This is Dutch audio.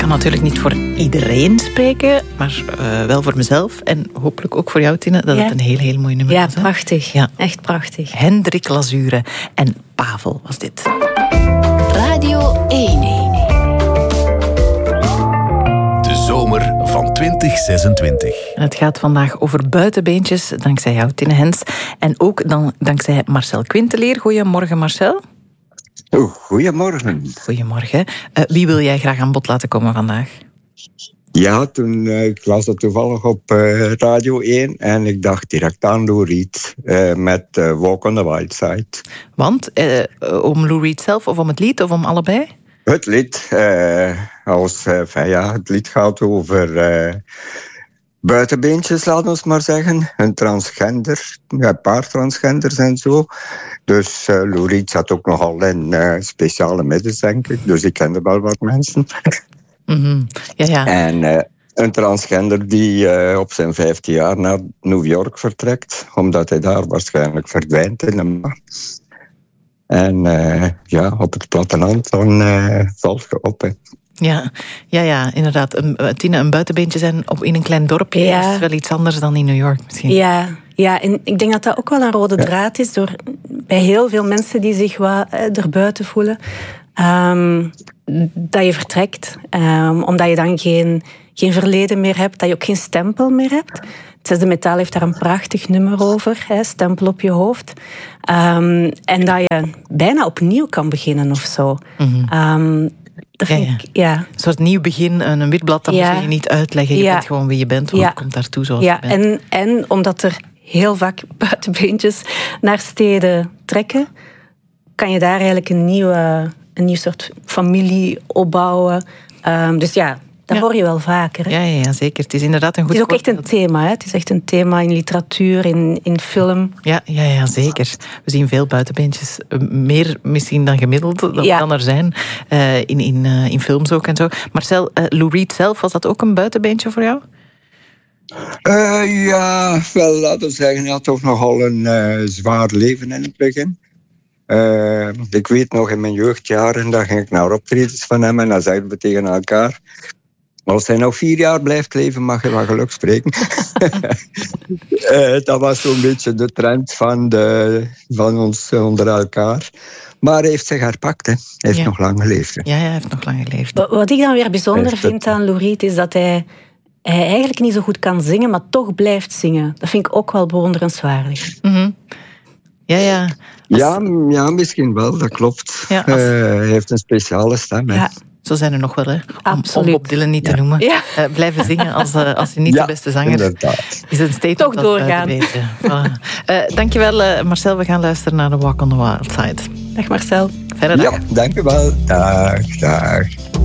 natuurlijk niet voor iedereen spreken, maar wel voor mezelf. En hopelijk ook voor jou, Tine, dat het een heel, heel mooi nummer is. Ja, prachtig. Ja. Echt prachtig. Hendrik Lazure en Pavel was dit. Radio 1. De zomer van 2026. En het gaat vandaag over buitenbeentjes, dankzij jou, Tine Hens. En ook dankzij Marcel Quintelier. Goedemorgen, Marcel. Goedemorgen. Goedemorgen. Wie wil jij graag aan bod laten komen vandaag? Ja, ik las dat toevallig op Radio 1 en ik dacht direct aan Lou Reed met Walk on the Wild Side. Want om Lou Reed zelf of om het lied of om allebei? Het lied. Het lied gaat over buitenbeentjes, laten we maar zeggen. Een transgender, een paar transgenders en zo. Dus Lou Reed zat ook nogal in speciale middels, denk ik. Dus ik kende wel wat mensen. Mm-hmm. Ja. En een transgender die op zijn 15 jaar naar New York vertrekt, omdat hij daar waarschijnlijk verdwijnt in een maand. En op het platteland dan valt je op. Hè. Ja, inderdaad. Een buitenbeentje zijn in een klein dorpje is wel iets anders dan in New York misschien. Ja, en ik denk dat dat ook wel een rode draad is bij heel veel mensen die zich wat erbuiten voelen. Dat je vertrekt, omdat je dan geen verleden meer hebt, dat je ook geen stempel meer hebt. Het Zesde Metaal heeft daar een prachtig nummer over, stempel op je hoofd. En dat je bijna opnieuw kan beginnen of zo. Mm-hmm. Dat vind ik. Een soort nieuw begin, een wit blad, dat moet je niet uitleggen. Je bent gewoon wie je bent, want je komt daartoe zoals je bent. En omdat er heel vaak buitenbeentjes naar steden trekken, kan je daar eigenlijk een nieuw soort familie opbouwen. Dat hoor je wel vaker. Hè? Ja, zeker. Het is inderdaad een goed Het is ook echt een thema. Hè? Het is echt een thema in literatuur, in film. Ja, zeker. We zien veel buitenbeentjes. Meer misschien dan gemiddeld, dan er zijn. In films ook en zo. Marcel, Lou Reed zelf, was dat ook een buitenbeentje voor jou? Laten we zeggen, hij had toch nogal een zwaar leven in het begin. Ik weet nog in mijn jeugdjaren, dan ging ik naar optredens van hem en dan zeiden we tegen elkaar: als hij nog 4 jaar blijft leven, mag je van geluk spreken. Dat was zo'n beetje de trend van ons onder elkaar. Maar hij heeft zich herpakt, hè. Hij heeft nog lang geleefd. Hè. Ja, hij heeft nog lang geleefd. Wat ik dan weer bijzonder vind aan Lou Reed is dat hij eigenlijk niet zo goed kan zingen, maar toch blijft zingen. Dat vind ik ook wel bewonderenswaardig. Mm-hmm. Ja, misschien wel, dat klopt. Ja, hij heeft een speciale stem. Hè. Zo zijn er nog wel, hè. Om Bob Dylan niet te noemen. Ja. Blijven zingen als je niet de beste zanger is een statement. Toch doorgaan. Voilà. Dankjewel, Marcel. We gaan luisteren naar The Walk on the Wild Side. Dag Marcel. Verder dag. Ja, dankjewel. Dag.